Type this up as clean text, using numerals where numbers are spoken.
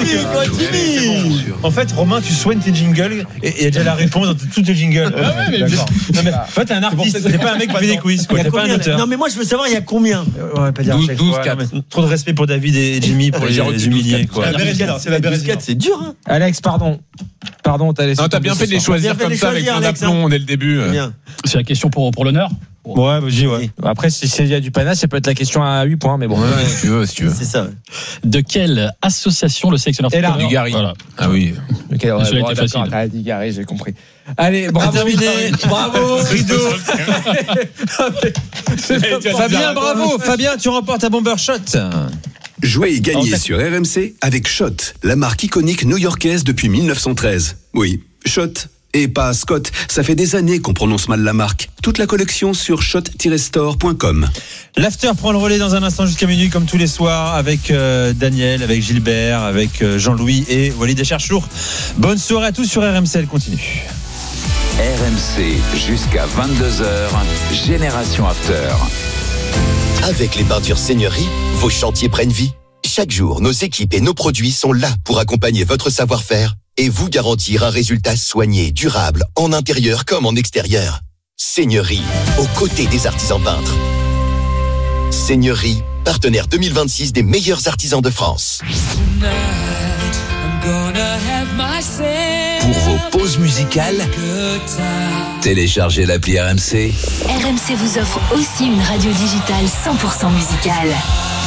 Timmy. En fait, Romain, tu soignes tes jingles et il y a déjà la réponse dans tous tes jingles. Ah ouais, mais d'accord. Non, mais en fait, t'es un artiste, t'es pas un mec qui fait des quiz, quoi. T'es pas un auteur. Non, mais moi, je veux savoir, il y a combien? Ouais, pas dire 12-4. Trop de respect pour David et Jimmy pour les humilier, quoi. C'est la Bérésina. C'est dur, hein. Alex, pardon, t'as laissé. Non, t'as bien fait de les choisir comme ça avec un aplomb dès le début. C'est la question pour l'honneur. Ouais, vas-y, ouais. Après, s'il y a du panache, ça peut être la question à 8 points, mais bon. Si tu veux. C'est ça. De quelle association le sélectionneur Et là, Du Gary. Voilà. Ah oui. Ok, ouais, Celui-là était facile. Du Gary, j'ai compris. Allez, bravo. Terminé. Bravo. Rideau. Fabien, bravo. Fabien, tu remportes un bomber shot. Jouez et gagnez sur RMC avec Shot, la marque iconique new-yorkaise depuis 1913. Oui, Shot. Et pas Scott, ça fait des années qu'on prononce mal la marque. Toute la collection sur shot-store.com. L'after prend le relais dans un instant jusqu'à minuit comme tous les soirs avec Daniel, avec Gilbert, avec Jean-Louis et Walid Acharchour. Bonne soirée à tous sur RMC, elle continue. RMC jusqu'à 22h, Génération After. Avec les peintures Seigneurie, vos chantiers prennent vie. Chaque jour, nos équipes et nos produits sont là pour accompagner votre savoir-faire et vous garantir un résultat soigné, durable, en intérieur comme en extérieur. Seigneurie, aux côtés des artisans peintres. Seigneurie, partenaire 2026 des meilleurs artisans de France. Pour vos pauses musicales, téléchargez l'appli RMC. RMC vous offre aussi une radio digitale 100% musicale.